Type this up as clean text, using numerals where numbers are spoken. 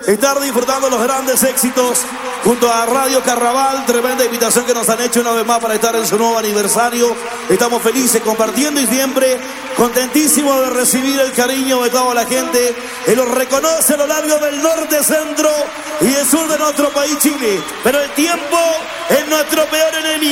estar disfrutando los grandes éxitos junto a Radio Carnaval. Tremenda invitación que nos han hecho una vez más para estar en su nuevo aniversario. Estamos felices compartiendo y siempre contentísimos de recibir el cariño de toda la gente que los reconoce a lo largo del norte, centro y el sur de nuestro país, Chile. Pero el tiempo es nuestro peor enemigo.